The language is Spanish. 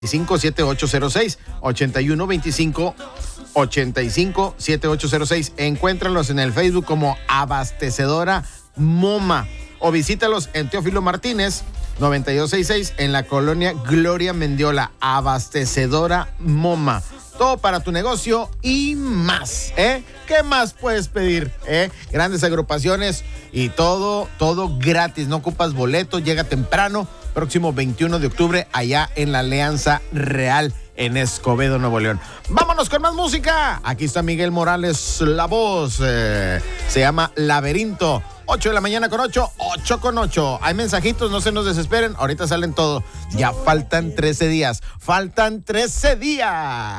7806 8125 857806. Encuéntralos en el Facebook como Abastecedora Moma o visítalos en Teófilo Martínez 9266 en la colonia Gloria Mendiola. Abastecedora Moma. Todo para tu negocio y más, ¿eh? ¿Qué más puedes pedir? Grandes agrupaciones y todo gratis. No ocupas boleto, llega temprano. Próximo 21 de octubre allá en la Alianza Real en Escobedo, Nuevo León. Vámonos con más música. Aquí está Miguel Morales, la voz. Se llama Laberinto. 8 de la mañana con 8, 8 con 8. Hay mensajitos, no se nos desesperen. Ahorita salen todo. Ya faltan 13 días. Faltan 13 días.